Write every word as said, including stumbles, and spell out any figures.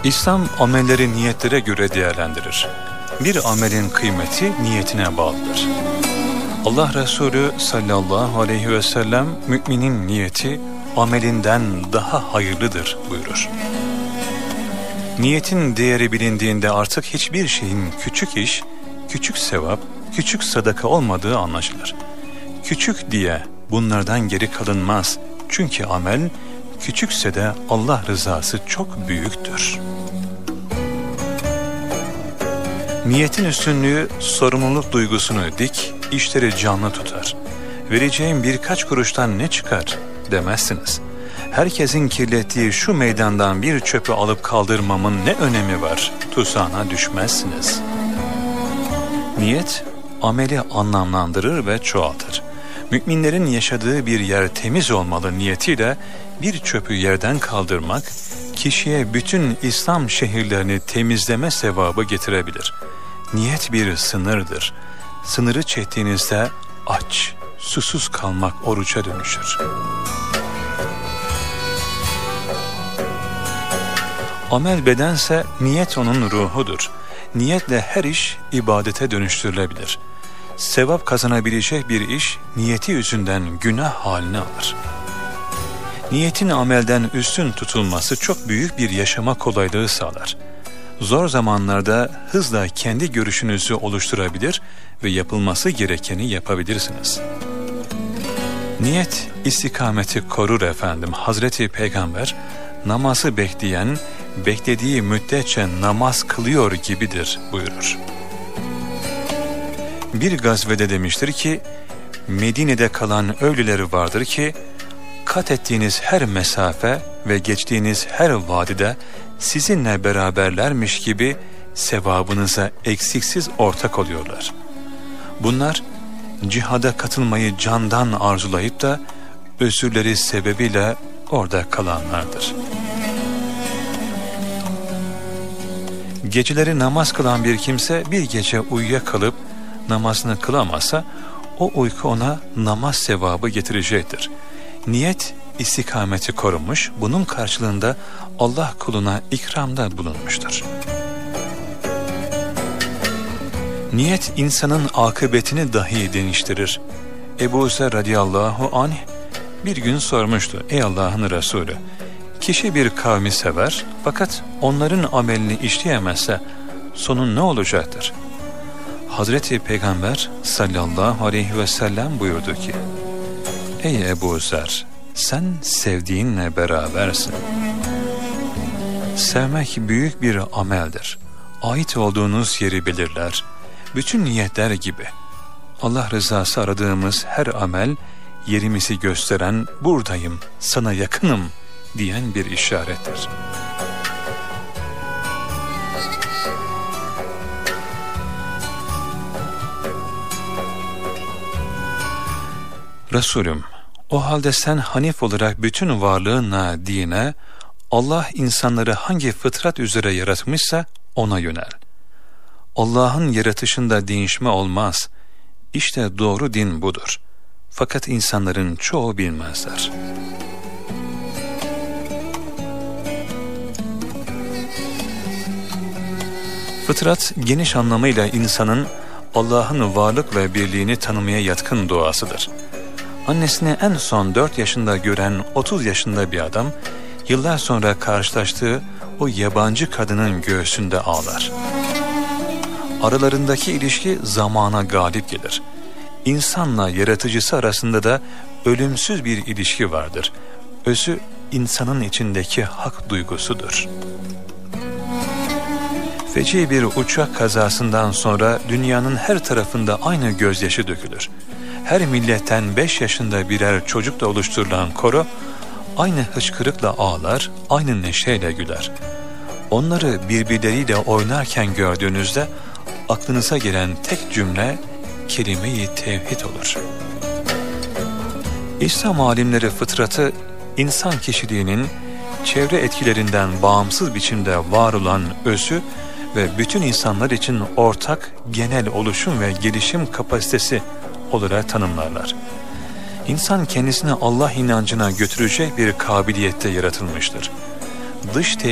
İslam amelleri niyetlere göre değerlendirir. Bir amelin kıymeti niyetine bağlıdır. Allah Resulü sallallahu aleyhi ve sellem müminin niyeti amelinden daha hayırlıdır buyurur. Niyetin değeri bilindiğinde artık hiçbir şeyin küçük iş, küçük sevap, küçük sadaka olmadığı anlaşılır. Küçük diye bunlardan geri kalınmaz. Çünkü amel küçükse de Allah rızası çok büyüktür. Niyetin üstünlüğü sorumluluk duygusunu dik, işleri canlı tutar. Vereceğim birkaç kuruştan ne çıkar demezsiniz. Herkesin kirlettiği şu meydandan bir çöpü alıp kaldırmamın ne önemi var tuzağına düşmezsiniz. Niyet ameli anlamlandırır ve çoğaltır. Müminlerin yaşadığı bir yer temiz olmalı niyetiyle bir çöpü yerden kaldırmak, kişiye bütün İslam şehirlerini temizleme sevabı getirebilir. Niyet bir sınırdır. Sınırı çektiğinizde aç, susuz kalmak oruca dönüşür. Amel bedense niyet onun ruhudur. Niyetle her iş ibadete dönüştürülebilir. Sevap kazanabilecek bir iş niyeti yüzünden günah haline alır. Niyetin amelden üstün tutulması çok büyük bir yaşama kolaylığı sağlar. Zor zamanlarda hızla kendi görüşünüzü oluşturabilir ve yapılması gerekeni yapabilirsiniz. Niyet istikameti korur efendim. Hazreti Peygamber namazı bekleyen, beklediği müddetçe namaz kılıyor gibidir buyurur. Bir gazvede demiştir ki, Medine'de kalan öyleleri vardır ki, kat ettiğiniz her mesafe ve geçtiğiniz her vadide sizinle beraberlermiş gibi sevabınıza eksiksiz ortak oluyorlar. Bunlar, cihada katılmayı candan arzulayıp da özürleri sebebiyle orada kalanlardır. Geceleri namaz kılan bir kimse bir gece uyuyakalıp namazını kılamazsa o uyku ona namaz sevabı getirecektir. Niyet istikameti korumuş, bunun karşılığında Allah kuluna ikramda bulunmuştur. Niyet insanın akıbetini dahi değiştirir. Ebu Zer radıyallahu anh bir gün sormuştu: ey Allah'ın Resulü, kişi bir kavmi sever fakat onların amelini işleyemezse sonun ne olacaktır? Hazreti Peygamber sallallahu aleyhi ve sellem buyurdu ki, ey Ebu Zer, sen sevdiğinle berabersin. Sevmek büyük bir ameldir. Ait olduğunuz yeri belirler. Bütün niyetler gibi. Allah rızası aradığımız her amel, yerimizi gösteren, buradayım, sana yakınım diyen bir işarettir. Resulüm, o halde sen Hanif olarak bütün varlığınla dine, Allah insanları hangi fıtrat üzere yaratmışsa ona yönel. Allah'ın yaratışında değişme olmaz. İşte doğru din budur. Fakat insanların çoğu bilmezler. Fıtrat geniş anlamıyla insanın Allah'ın varlık ve birliğini tanımaya yatkın doğasıdır. Annesini en son dört yaşında gören otuz yaşında bir adam, yıllar sonra karşılaştığı o yabancı kadının göğsünde ağlar. Aralarındaki ilişki zamana galip gelir. İnsanla yaratıcısı arasında da ölümsüz bir ilişki vardır. Özü insanın içindeki hak duygusudur. Feci bir uçak kazasından sonra dünyanın her tarafında aynı gözyaşı dökülür. Her milletten beş yaşında birer çocukla oluşturulan koro, aynı hıçkırıkla ağlar, aynı neşeyle güler. Onları birbirleriyle oynarken gördüğünüzde, aklınıza gelen tek cümle, kelime-i tevhid olur. İslam alimleri fıtratı, insan kişiliğinin çevre etkilerinden bağımsız biçimde var olan özü ve bütün insanlar için ortak genel oluşum ve gelişim kapasitesi olarak tanımlarlar. İnsan kendisini Allah inancına götürecek bir kabiliyette yaratılmıştır. Dış